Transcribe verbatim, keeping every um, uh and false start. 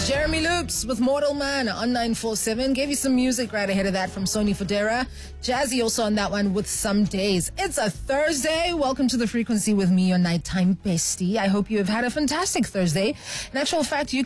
Jeremy Loops with Mortal Man on nine four seven. Gave you some music right ahead of that from Sony Fodera. Jazzy also on that one with Some Days. It's a Thursday. Welcome to The Frequency with me, your nighttime bestie. I hope you have had a fantastic Thursday. In actual fact, you